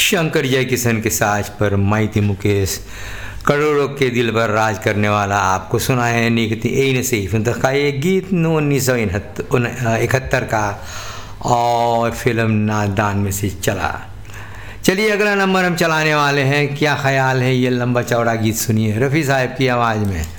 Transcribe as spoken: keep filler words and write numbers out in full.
शंकर जयकिशन के साज पर माइती मुकेश करोड़ों के दिल पर राज करने वाला आपको सुनाए निकती ए से का ये गीत उन्नीस सौ इकहत्तर का और फिल्म नादान में से चला। चलिए अगला नंबर हम चलाने वाले हैं, क्या ख्याल है, ये लंबा चौड़ा गीत सुनिए रफ़ी साहब की आवाज़ में।